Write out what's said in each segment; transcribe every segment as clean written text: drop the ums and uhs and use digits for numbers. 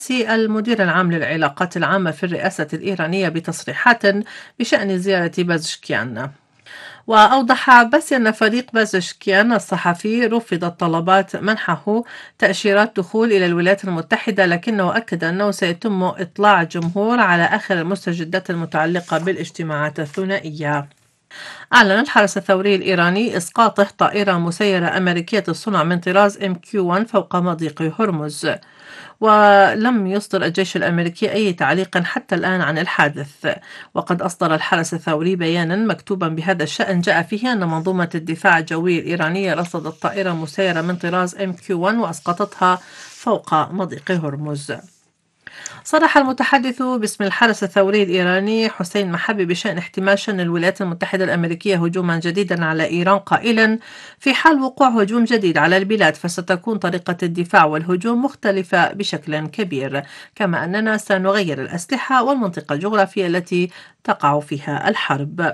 المدير العام للعلاقات العامة في الرئاسة الإيرانية بتصريحات بشأن زيارة بازشكيان. وأوضح عباسي أن فريق بازشكيان الصحفي رفضت طلبات منحه تأشيرات دخول إلى الولايات المتحدة، لكنه أكد أنه سيتم إطلاع الجمهور على آخر المستجدات المتعلقة بالاجتماعات الثنائية. أعلن الحرس الثوري الإيراني إسقاطه طائرة مسيرة أمريكية الصنع من طراز MQ-1 فوق مضيق هرمز. ولم يصدر الجيش الأمريكي أي تعليق حتى الآن عن الحادث. وقد أصدر الحرس الثوري بيانا مكتوبا بهذا الشأن جاء فيه أن منظومة الدفاع الجوي الإيرانية رصدت طائرة مسيرة من طراز MQ-1 وأسقطتها فوق مضيق هرمز. صرح المتحدث باسم الحرس الثوري الإيراني حسين محبي بشأن احتمال شن الولايات المتحدة الأمريكية هجوما جديدا على إيران قائلا: في حال وقوع هجوم جديد على البلاد فستكون طريقة الدفاع والهجوم مختلفة بشكل كبير، كما أننا سنغير الأسلحة والمنطقة الجغرافية التي تقع فيها الحرب.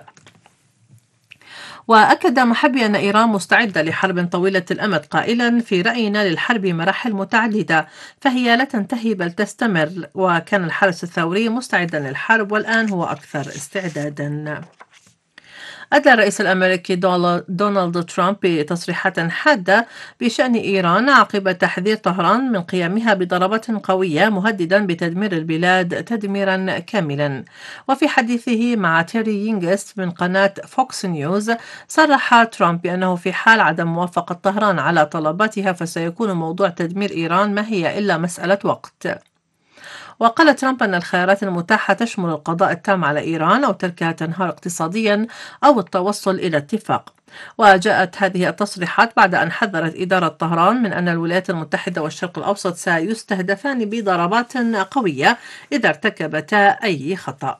وأكد محبي أن إيران مستعدة لحرب طويلة الأمد قائلا: في رأينا للحرب مراحل متعددة فهي لا تنتهي بل تستمر، وكان الحرس الثوري مستعدا للحرب والآن هو أكثر استعدادا. أدلى الرئيس الأمريكي دونالد ترامب بتصريحات حادة بشأن إيران عقب تحذير طهران من قيامها بضربات قوية، مهددا بتدمير البلاد تدميرا كاملا. وفي حديثه مع تيري يينغست من قناة فوكس نيوز، صرح ترامب بأنه في حال عدم موافقة طهران على طلباتها فسيكون موضوع تدمير إيران ما هي إلا مسألة وقت. وقال ترامب أن الخيارات المتاحة تشمل القضاء التام على إيران أو تركها تنهار اقتصاديا أو التوصل إلى اتفاق. وجاءت هذه التصريحات بعد أن حذرت إدارة طهران من أن الولايات المتحدة والشرق الأوسط سيستهدفان بضربات قوية إذا ارتكبتا أي خطأ.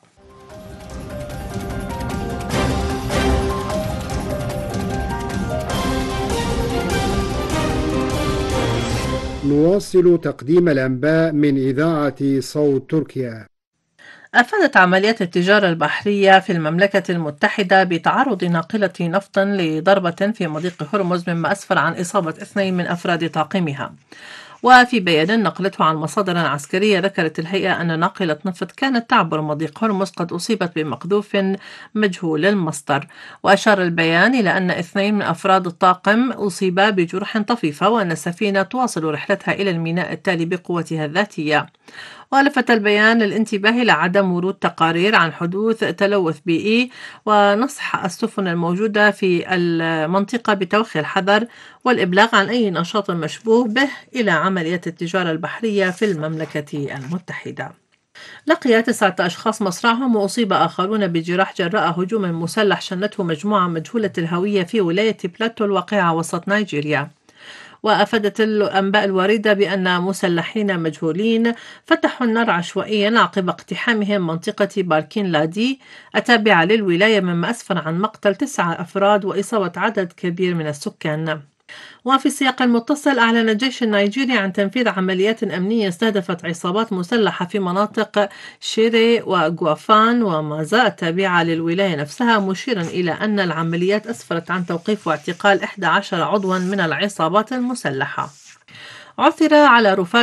نواصل تقديم الأنباء من إذاعة صوت تركيا. أفادت عمليات التجارة البحرية في المملكة المتحدة بتعرض ناقلة نفط لضربة في مضيق هرمز، مما أسفر عن إصابة 2 من أفراد طاقمها. وفي بيان نقلته عن مصادر عسكرية، ذكرت الهيئة أن ناقلة نفط كانت تعبر مضيق هرمز قد أصيبت بمقذوف مجهول المصدر. وأشار البيان إلى أن 2 من أفراد الطاقم أصيبا بجروح طفيفة، وأن السفينة تواصل رحلتها إلى الميناء التالي بقوتها الذاتية. ولفت البيان الانتباه إلى عدم ورود تقارير عن حدوث تلوث بيئي، ونصح السفن الموجودة في المنطقة بتوخي الحذر والإبلاغ عن أي نشاط مشبوه به إلى عمليات التجارة البحرية في المملكة المتحدة. لقي 9 أشخاص مصرعهم وأصيب آخرون بجراح جراء هجوم مسلح شنته مجموعة مجهولة الهوية في ولاية بلاتو الواقعة وسط نيجيريا. وأفادت الأنباء الواردة بأن مسلحين مجهولين فتحوا النار عشوائيا عقب اقتحامهم منطقة باركين لادي التابعة للولاية، مما أسفر عن مقتل 9 أفراد وإصابة عدد كبير من السكان. وفي سياق متصل، أعلن الجيش النيجيري عن تنفيذ عمليات أمنية استهدفت عصابات مسلحة في مناطق شيري وغوافان ومازا التابعة للولاية نفسها، مشيرا إلى أن العمليات أسفرت عن توقيف واعتقال 11 عضوا من العصابات المسلحة. عثر على رفاة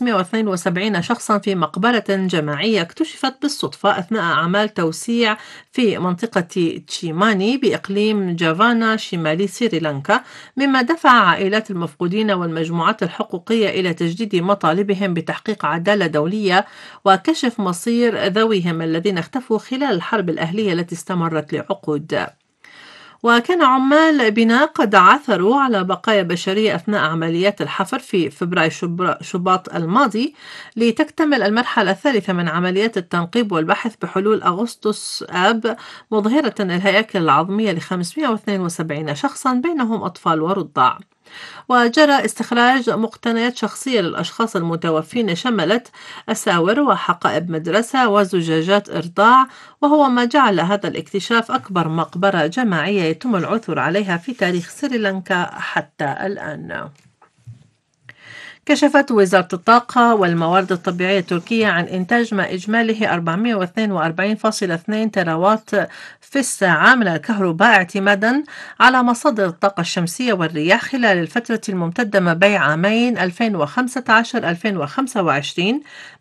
572 شخصا في مقبرة جماعية اكتشفت بالصدفة أثناء أعمال توسيع في منطقة تشيماني بإقليم جافانا شمالي سريلانكا، مما دفع عائلات المفقودين والمجموعات الحقوقية إلى تجديد مطالبهم بتحقيق عدالة دولية وكشف مصير ذويهم الذين اختفوا خلال الحرب الأهلية التي استمرت لعقود. وكان عمال بناء قد عثروا على بقايا بشرية أثناء عمليات الحفر في فبراير شباط الماضي، لتكتمل المرحلة الثالثة من عمليات التنقيب والبحث بحلول أغسطس آب، مظهرة الهياكل العظمية ل 572 شخصا بينهم أطفال ورضع. وجرى استخراج مقتنيات شخصية للأشخاص المتوفين شملت أساور وحقائب مدرسة وزجاجات إرضاع، وهو ما جعل هذا الاكتشاف أكبر مقبرة جماعية يتم العثور عليها في تاريخ سريلانكا حتى الآن. كشفت وزارة الطاقة والموارد الطبيعية التركية عن إنتاج ما إجماله 442.2 تراوات في الساعة من الكهرباء اعتمادا على مصادر الطاقة الشمسية والرياح خلال الفترة الممتدة ما بين عامين 2015-2025،